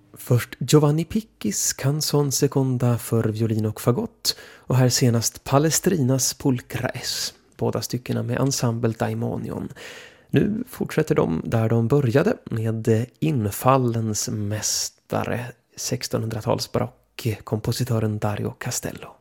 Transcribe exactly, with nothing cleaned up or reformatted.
Först Giovanni Picchis Canzon Seconda för violin och fagott och här senast Palestrinas Pulchra S, båda styckena med ensemble Daimonion. Nu fortsätter de där de började med infallens mästare, sextonhundratals barock, kompositören Dario Castello.